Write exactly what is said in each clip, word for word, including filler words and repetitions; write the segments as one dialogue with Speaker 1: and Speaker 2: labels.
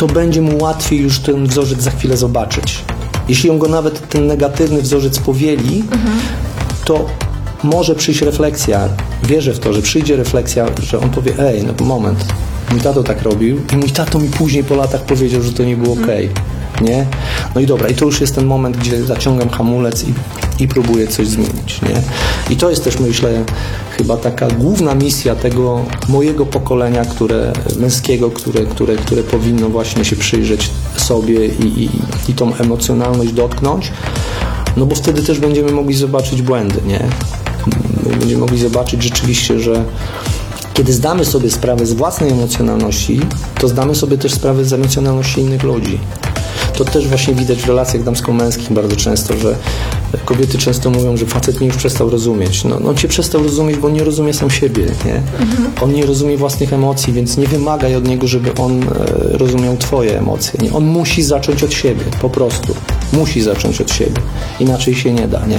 Speaker 1: to będzie mu łatwiej już ten wzorzec za chwilę zobaczyć. Jeśli on go nawet ten negatywny wzorzec powieli, mhm. to może przyjść refleksja. Wierzę w to, że przyjdzie refleksja, że on powie, ej, no moment, mój tato tak robił i mój tato mi później po latach powiedział, że to nie było mhm. okej. Nie? No i dobra, i to już jest ten moment, gdzie zaciągam hamulec i, i próbuję coś zmienić, nie? I to jest też, myślę, chyba taka główna misja tego mojego pokolenia, które, męskiego, które, które, które powinno właśnie się przyjrzeć sobie i, i, i tą emocjonalność dotknąć, no bo wtedy też będziemy mogli zobaczyć błędy, nie? Będziemy mogli zobaczyć rzeczywiście, że kiedy zdamy sobie sprawę z własnej emocjonalności, to zdamy sobie też sprawę z emocjonalności innych ludzi. To też właśnie widać w relacjach damsko-męskich bardzo często, że kobiety często mówią, że facet mnie już przestał rozumieć. No, no cię przestał rozumieć, bo on nie rozumie sam siebie, nie? Mhm. On nie rozumie własnych emocji, więc nie wymagaj od niego, żeby on e, rozumiał twoje emocje. Nie? On musi zacząć od siebie, po prostu. Musi zacząć od siebie. Inaczej się nie da, nie?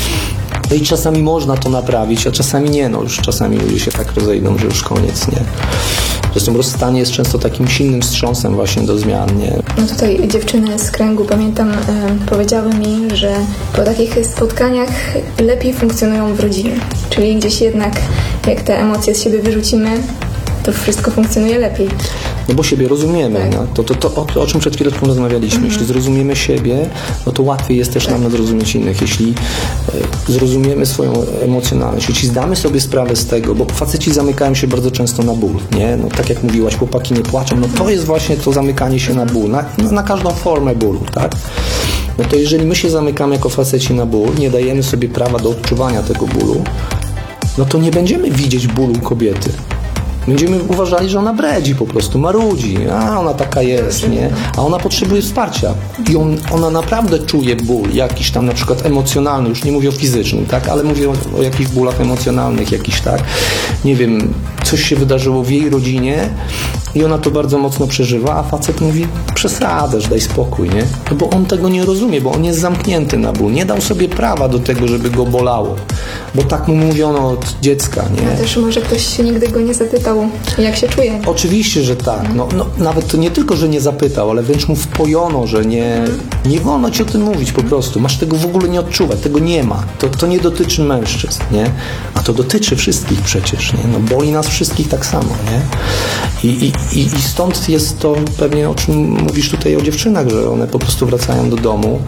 Speaker 1: No i czasami można to naprawić, a czasami nie. No już czasami ludzie się tak rozejdą, że już koniec, nie? Zresztą rozstanie jest często takim silnym wstrząsem właśnie do zmian, nie?
Speaker 2: No tutaj dziewczyny z kręgu, pamiętam, e, powiedziały mi, że po takich spotkaniach lepiej funkcjonują w rodzinie. Czyli gdzieś jednak, jak te emocje z siebie wyrzucimy, to wszystko funkcjonuje lepiej.
Speaker 1: No bo siebie rozumiemy, tak. no. to, to, to, o, o czym przed chwileczką rozmawialiśmy. Mhm. Jeśli zrozumiemy siebie, no to łatwiej jest też tak. nam zrozumieć innych. Jeśli e, zrozumiemy swoją emocjonalność, jeśli zdamy sobie sprawę z tego, bo faceci zamykają się bardzo często na ból, nie? No tak jak mówiłaś, chłopaki nie płaczą, no to jest właśnie to zamykanie się na ból, na, na każdą formę bólu, tak? No to jeżeli my się zamykamy jako faceci na ból, nie dajemy sobie prawa do odczuwania tego bólu, no to nie będziemy widzieć bólu kobiety. Będziemy uważali, że ona bredzi po prostu, marudzi, a ona taka jest, nie? A ona potrzebuje wsparcia i on, ona naprawdę czuje ból, jakiś tam na przykład emocjonalny, już nie mówię o fizycznym, tak? Ale mówię o, o jakichś bólach emocjonalnych, jakiś, tak? Nie wiem, coś się wydarzyło w jej rodzinie i ona to bardzo mocno przeżywa, a facet mówi, przesadasz, daj spokój, nie? No bo on tego nie rozumie, bo on jest zamknięty na ból, nie dał sobie prawa do tego, żeby go bolało, bo tak mu mówiono od dziecka, nie?
Speaker 2: A też może ktoś się nigdy go nie zapytał, jak się czuje.
Speaker 1: Oczywiście, że tak. No, no, nawet to nie tylko, że nie zapytał, ale wręcz mu wpojono, że nie, nie wolno ci o tym mówić po prostu. Masz tego w ogóle nie odczuwać, tego nie ma. To, to nie dotyczy mężczyzn, nie? A to dotyczy wszystkich przecież, nie? No boli nas wszystkich tak samo, nie? I, i, i, i stąd jest to pewnie, o czym mówisz tutaj o dziewczynach, że one po prostu wracają do domu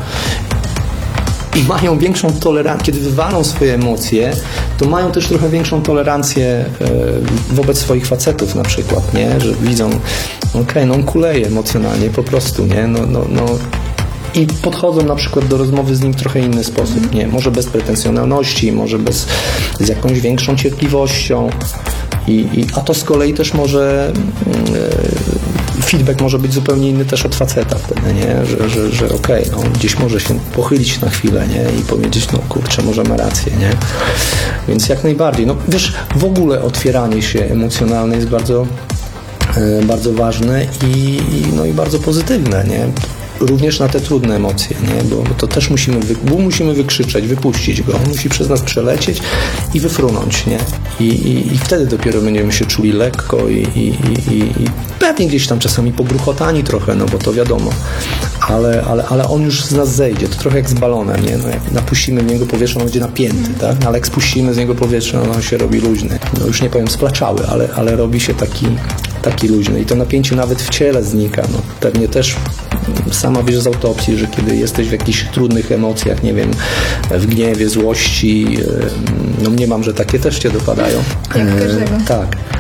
Speaker 1: i mają większą tolerancję, kiedy wywalą swoje emocje, to mają też trochę większą tolerancję e, wobec swoich facetów na przykład, nie? Że widzą, okej, okay, no on kuleje emocjonalnie po prostu, nie? No, no, no. I podchodzą na przykład do rozmowy z nim w trochę inny sposób, nie? Może bez pretensjonalności, może bez, z jakąś większą cierpliwością. I, i, a to z kolei też może e, feedback może być zupełnie inny też od faceta wtedy, nie? Że, że, że okej, okay, no, gdzieś może się pochylić na chwilę, nie? I powiedzieć, no kurczę, może ma rację, nie? Więc jak najbardziej. No wiesz, w ogóle otwieranie się emocjonalne jest bardzo, e, bardzo ważne i, i, no, i bardzo pozytywne, nie? Również na te trudne emocje, nie? Bo, bo to też musimy, wy, bo musimy wykrzyczeć, wypuścić go. On musi przez nas przelecieć i wyfrunąć, nie? I, i, i wtedy dopiero będziemy się czuli lekko i, i, i, i pewnie gdzieś tam czasami pogruchotani trochę, no bo to wiadomo. Ale, ale, ale on już z nas zejdzie. To trochę jak z balonem, nie? No jak napuścimy w niego powietrze, on będzie napięty, tak? Ale jak spuścimy z niego powietrze, on się robi luźny. No już nie powiem splaczały, ale, ale robi się taki, taki luźny. I to napięcie nawet w ciele znika. No, pewnie też sama wiesz z autopsji, że kiedy jesteś w jakichś trudnych emocjach, nie wiem, w gniewie, złości, no mniemam, że takie też cię dopadają.
Speaker 2: Jak każdego.
Speaker 1: Tak.